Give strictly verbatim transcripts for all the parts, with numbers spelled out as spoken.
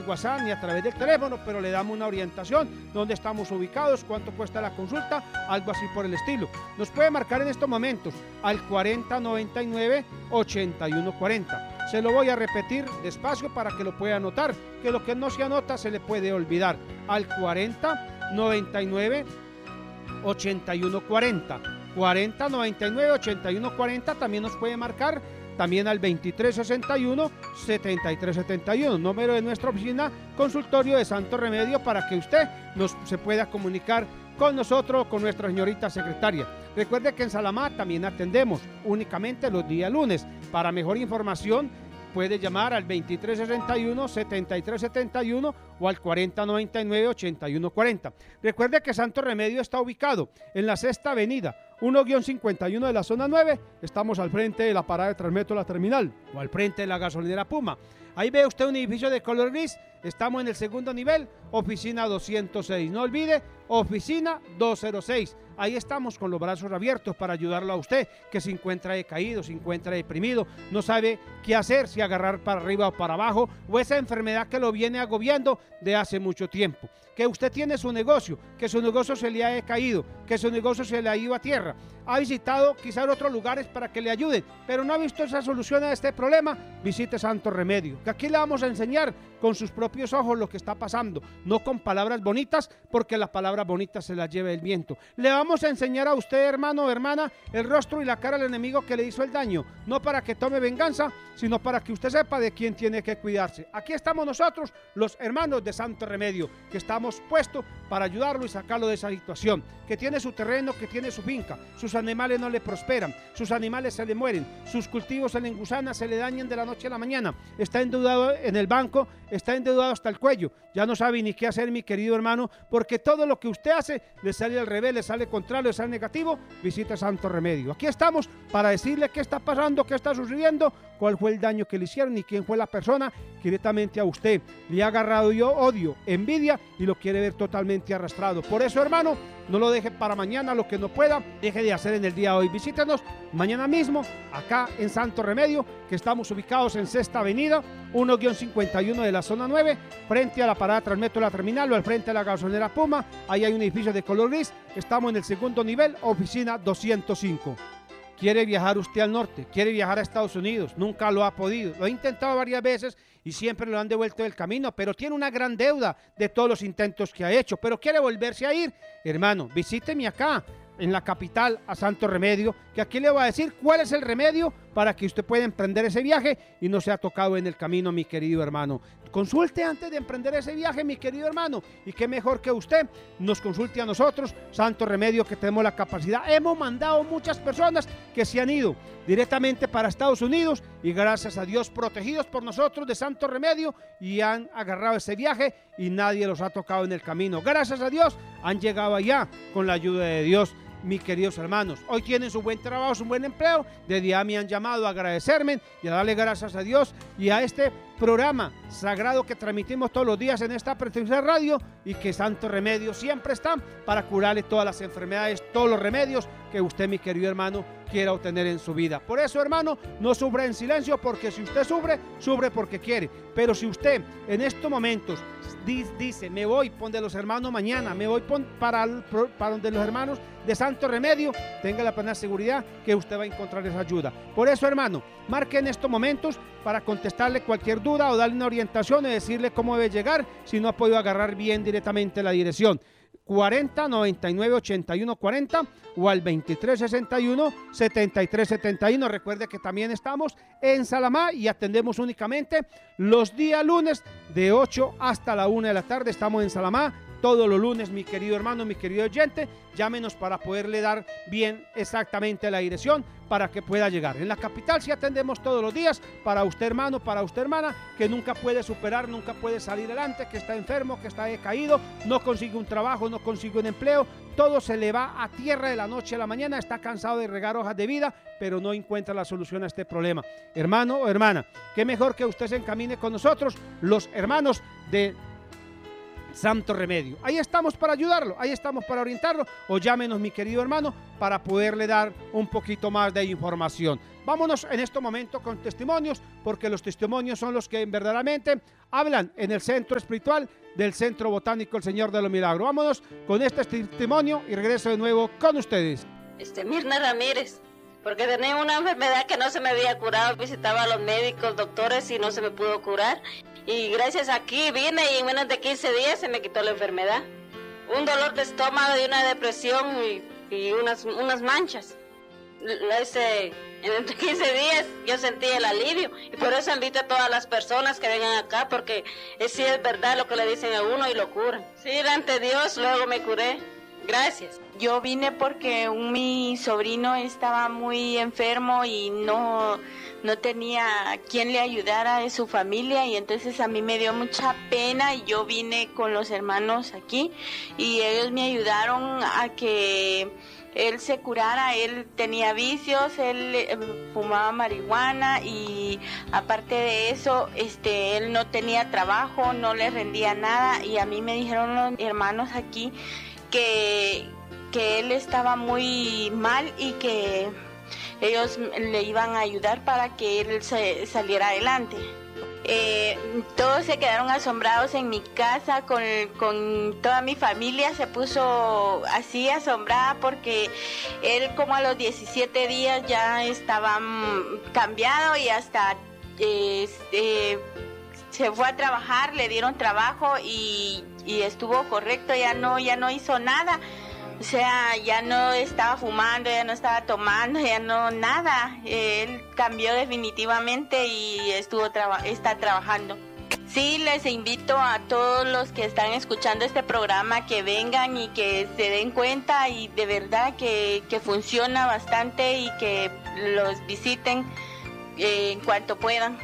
WhatsApp ni a través del teléfono, pero le damos una orientación, dónde estamos ubicados, cuánto cuesta la consulta, algo así por el estilo. Nos puede marcar en estos momentos al cuarenta noventa y nueve ochenta y uno cuarenta. Se lo voy a repetir despacio para que lo pueda anotar, que lo que no se anota se le puede olvidar. Al cuarenta noventa y nueve ochenta y uno cuarenta. cuarenta noventa y nueve ochenta y uno cuarenta. También nos puede marcar también al veintitrés sesenta y uno setenta y tres setenta y uno, número de nuestra oficina consultorio de Santo Remedio, para que usted nos se pueda comunicar con nosotros, con nuestra señorita secretaria. Recuerde que en Salamá también atendemos únicamente los días lunes. Para mejor información puede llamar al veintitrés sesenta y uno setenta y tres setenta y uno o al cuarenta noventa y nueve ochenta y uno cuarenta. Recuerde que Santo Remedio está ubicado en la Sexta Avenida, uno cincuenta y uno de la zona nueve. Estamos al frente de la parada de Transmetro La Terminal o al frente de la gasolinera Puma. Ahí ve usted un edificio de color gris. Estamos en el segundo nivel, oficina doscientos seis. No olvide, oficina doscientos seis. Ahí estamos con los brazos abiertos para ayudarlo a usted que se encuentra decaído, se encuentra deprimido, no sabe qué hacer, si agarrar para arriba o para abajo, o esa enfermedad que lo viene agobiando de hace mucho tiempo. Que usted tiene su negocio, que su negocio se le ha decaído, que su negocio se le ha ido a tierra. Ha visitado quizás otros lugares para que le ayuden, pero no ha visto esa solución a este problema. Visite Santo Remedio, que aquí le vamos a enseñar con sus propios ojos lo que está pasando, no con palabras bonitas, porque las palabras bonitas se las lleva el viento. Le vamos a enseñar a usted, hermano o hermana, el rostro y la cara del enemigo que le hizo el daño, no para que tome venganza, sino para que usted sepa de quién tiene que cuidarse. Aquí estamos nosotros, los hermanos de Santo Remedio, que estamos puestos para ayudarlo y sacarlo de esa situación, que tiene su terreno, que tiene su finca, sus animales no le prosperan, sus animales se le mueren, sus cultivos se le engusanan, se le dañan de la noche a la mañana, está endeudado en el banco, está endeudado hasta el cuello, ya no sabe ni qué hacer, mi querido hermano, porque todo lo que usted hace le sale al revés, le sale contrario, le sale negativo. Visite Santo Remedio. Aquí estamos para decirle qué está pasando, qué está sucediendo, cuál fue el daño que le hicieron y quién fue la persona que directamente a usted le ha agarrado yo odio, envidia y lo quiere ver totalmente arrastrado. Por eso, hermano, no lo deje para mañana, lo que no pueda, deje de hacer en el día de hoy. Visítenos mañana mismo acá en Santo Remedio, que estamos ubicados en Sexta Avenida, uno cincuenta y uno de la zona nueve, frente a la parada Transmetro La Terminal o al frente de la gasolinera Puma. Ahí hay un edificio de color gris. Estamos en el segundo nivel, oficina doscientos cinco. ¿Quiere viajar usted al norte? ¿Quiere viajar a Estados Unidos? Nunca lo ha podido. Lo ha intentado varias veces y siempre lo han devuelto del camino, pero tiene una gran deuda de todos los intentos que ha hecho, pero quiere volverse a ir. Hermano, visíteme acá en la capital, a Santo Remedio, que aquí le voy a decir cuál es el remedio para que usted pueda emprender ese viaje y no sea tocado en el camino, mi querido hermano. Consulte antes de emprender ese viaje, mi querido hermano, y qué mejor que usted nos consulte a nosotros, Santo Remedio, que tenemos la capacidad. Hemos mandado muchas personas que se han ido directamente para Estados Unidos y gracias a Dios protegidos por nosotros de Santo Remedio y han agarrado ese viaje y nadie los ha tocado en el camino. Gracias a Dios han llegado allá con la ayuda de Dios. Mis queridos hermanos, hoy tienen su buen trabajo, su buen empleo. De día me han llamado a agradecerme y a darle gracias a Dios y a este programa sagrado que transmitimos todos los días en esta preciosa radio, y que Santo Remedio siempre está para curarle todas las enfermedades, todos los remedios que usted, mi querido hermano, quiera obtener en su vida. Por eso, hermano, no sufra en silencio, porque si usted sufre, sufre porque quiere. Pero si usted en estos momentos dice, me voy donde los hermanos mañana, me voy para, para donde los hermanos de Santo Remedio, tenga la plena seguridad que usted va a encontrar esa ayuda. Por eso, hermano, marque en estos momentos para contestarle cualquier duda o darle una orientación y decirle cómo debe llegar si no ha podido agarrar bien directamente la dirección. cuarenta noventa y nueve ochenta y uno cuarenta o al veintitrés sesenta y uno setenta y tres setenta y uno. Recuerde que también estamos en Salamá y atendemos únicamente los días lunes de ocho hasta la una de la tarde. Estamos en Salamá todos los lunes, mi querido hermano, mi querido oyente. Llámenos para poderle dar bien exactamente la dirección para que pueda llegar. En la capital sí atendemos todos los días para usted, hermano, para usted, hermana, que nunca puede superar, nunca puede salir adelante, que está enfermo, que está decaído, no consigue un trabajo, no consigue un empleo, todo se le va a tierra de la noche a la mañana, está cansado de regar hojas de vida, pero no encuentra la solución a este problema. Hermano o hermana, qué mejor que usted se encamine con nosotros, los hermanos de Santo Remedio. Ahí estamos para ayudarlo, ahí estamos para orientarlo, o llámenos, mi querido hermano, para poderle dar un poquito más de información. Vámonos en este momento con testimonios, porque los testimonios son los que verdaderamente hablan en el centro espiritual del Centro Botánico El Señor de los Milagros. Vámonos con este testimonio y regreso de nuevo con ustedes. Este, Mirna Ramírez, porque tenía una enfermedad que no se me había curado, visitaba a los médicos, doctores y no se me pudo curar. Y gracias a aquí vine y en menos de quince días se me quitó la enfermedad. Un dolor de estómago y una depresión y, y unas, unas manchas. Ese, en quince días yo sentí el alivio y por eso invito a todas las personas que vengan acá, porque es, sí es verdad lo que le dicen a uno y lo curan. Sí, ante Dios luego me curé. Gracias. Yo vine porque un, mi sobrino estaba muy enfermo y no, no tenía quien le ayudara de su familia, y entonces a mí me dio mucha pena y yo vine con los hermanos aquí y ellos me ayudaron a que él se curara. Él tenía vicios, él eh, fumaba marihuana y aparte de eso, este, él no tenía trabajo, no le rendía nada, y a mí me dijeron los hermanos aquí que, que él estaba muy mal y que ellos le iban a ayudar para que él se, saliera adelante. Eh, todos se quedaron asombrados en mi casa, con, con toda mi familia se puso así asombrada porque él como a los diecisiete días ya estaba cambiado y hasta eh, eh, se fue a trabajar, le dieron trabajo y, y estuvo correcto, ya no, ya no hizo nada. O sea, ya no estaba fumando, ya no estaba tomando, ya no nada. Él cambió definitivamente y estuvo traba- está trabajando. Sí, les invito a todos los que están escuchando este programa que vengan y que se den cuenta y de verdad que, que funciona bastante y que los visiten eh, en cuanto puedan.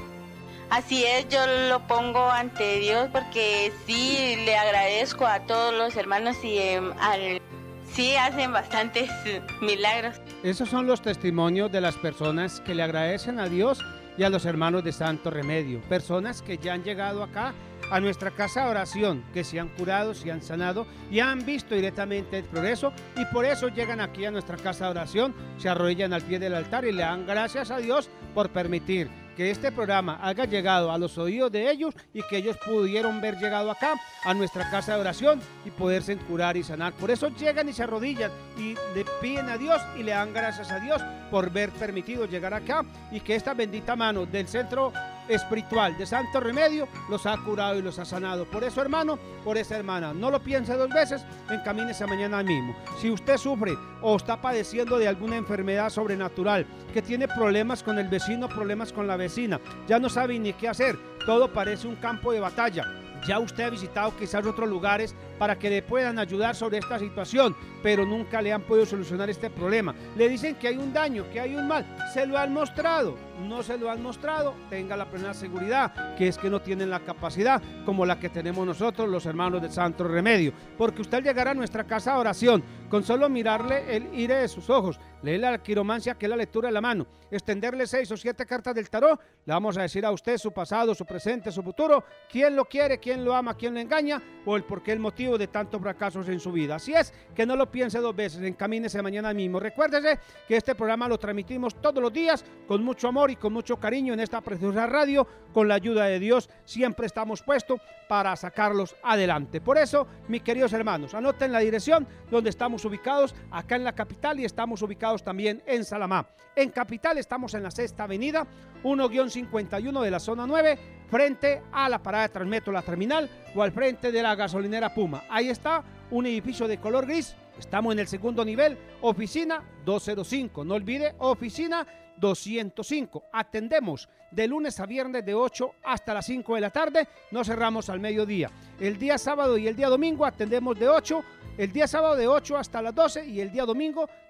Así es, yo lo pongo ante Dios porque sí le agradezco a todos los hermanos y eh, al... Sí, hacen bastantes milagros. Esos son los testimonios de las personas que le agradecen a Dios y a los hermanos de Santo Remedio. Personas que ya han llegado acá a nuestra casa de oración, que se han curado, se han sanado y han visto directamente el progreso, y por eso llegan aquí a nuestra casa de oración, se arrodillan al pie del altar y le dan gracias a Dios por permitir que este programa haya llegado a los oídos de ellos y que ellos pudieron ver llegado acá a nuestra casa de oración y poderse curar y sanar. Por eso llegan y se arrodillan y le piden a Dios y le dan gracias a Dios por ver permitido llegar acá, y que esta bendita mano del Centro Espiritual de Santo Remedio los ha curado y los ha sanado. Por eso, hermano, por esa hermana, no lo piense dos veces, encamínese mañana mismo. Si usted sufre o está padeciendo de alguna enfermedad sobrenatural, que tiene problemas con el vecino, problemas con la vecina, ya no sabe ni qué hacer, todo parece un campo de batalla. Ya usted ha visitado quizás otros lugares para que le puedan ayudar sobre esta situación, pero nunca le han podido solucionar este problema. Le dicen que hay un daño, que hay un mal. Se lo han mostrado, no se lo han mostrado. Tenga la plena seguridad que es que no tienen la capacidad como la que tenemos nosotros, los hermanos del Santo Remedio. Porque usted al llegar a nuestra casa de oración, con solo mirarle el ire de sus ojos, leerle la quiromancia, que es la lectura de la mano, extenderle seis o siete cartas del tarot, le vamos a decir a usted su pasado, su presente, su futuro, quién lo quiere, quién lo ama, quién lo engaña, o el por qué, el motivo de tantos fracasos en su vida. Así es, que no lo piense dos veces, encamínese mañana mismo. Recuérdese que este programa lo transmitimos todos los días con mucho amor y con mucho cariño en esta preciosa radio. Con la ayuda de Dios siempre estamos puestos para sacarlos adelante. Por eso, mis queridos hermanos, anoten la dirección donde estamos ubicados acá en la capital, y estamos ubicados también en Salamá. En capital estamos en la sexta avenida, uno guión cincuenta y uno de la zona nueve, frente a la parada de Transmetro, la terminal, o al frente de la gasolinera Puma. Ahí está un edificio de color gris. Estamos en el segundo nivel, oficina doscientos cinco. No olvide, oficina doscientos cinco. Atendemos de lunes a viernes de ocho hasta las cinco de la tarde. No cerramos al mediodía. El día sábado y el día domingo atendemos de ocho. El día sábado de ocho hasta las doce y el día domingo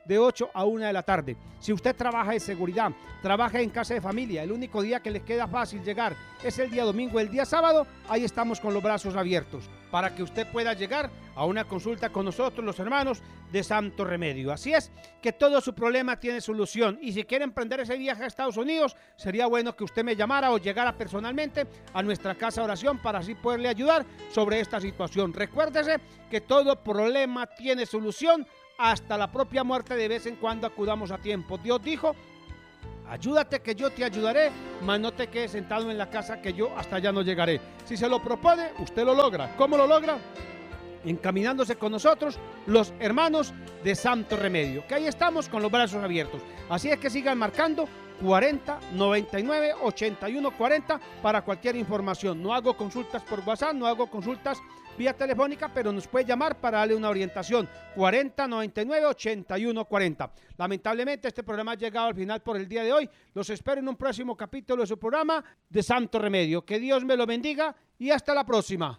de ocho a una de la tarde. Si usted trabaja en seguridad, trabaja en casa de familia, el único día que le queda fácil llegar es el día domingo, el día sábado, ahí estamos con los brazos abiertos para que usted pueda llegar a una consulta con nosotros, los hermanos de Santo Remedio. Así es que todo su problema tiene solución, y si quiere emprender ese viaje a Estados Unidos, sería bueno que usted me llamara o llegara personalmente a nuestra casa de oración para así poderle ayudar sobre esta situación. Recuérdese que todo problema tiene solución, hasta la propia muerte. De vez en cuando acudamos a tiempo. Dios dijo: ayúdate que yo te ayudaré, mas no te quedes sentado en la casa que yo hasta allá no llegaré. Si se lo propone, usted lo logra. ¿Cómo lo logra? Encaminándose con nosotros, los hermanos de Santo Remedio, que ahí estamos con los brazos abiertos. Así es que sigan marcando cuarenta, noventa y nueve, ochenta y uno, cuarenta para cualquier información. No hago consultas por WhatsApp, no hago consultas vía telefónica, pero nos puede llamar para darle una orientación. cuarenta, noventa y nueve, ochenta y uno, cuarenta. Lamentablemente este programa ha llegado al final por el día de hoy. Los espero en un próximo capítulo de su programa de Santo Remedio. Que Dios me lo bendiga y hasta la próxima.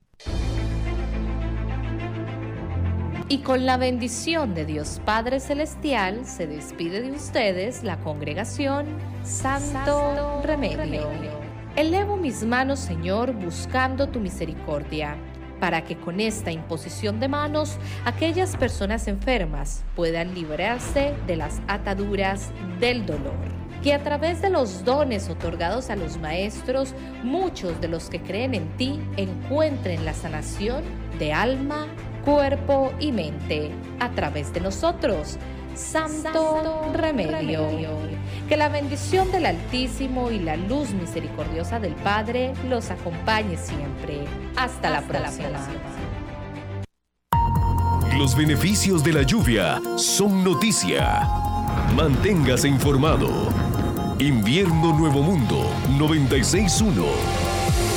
Y con la bendición de Dios Padre Celestial se despide de ustedes la congregación Santo, Santo Remedio. Remedio. Elevo mis manos, Señor, buscando tu misericordia, para que con esta imposición de manos aquellas personas enfermas puedan librarse de las ataduras del dolor. Que a través de los dones otorgados a los maestros, muchos de los que creen en ti encuentren la sanación de alma, cuerpo y mente a través de nosotros, Santo, Santo Remedio. Remedio. Que la bendición del Altísimo y la luz misericordiosa del Padre los acompañe siempre. Hasta, Hasta la próxima. La próxima. Los beneficios de la lluvia son noticia. Manténgase informado. Invierno Nuevo Mundo noventa y seis punto uno.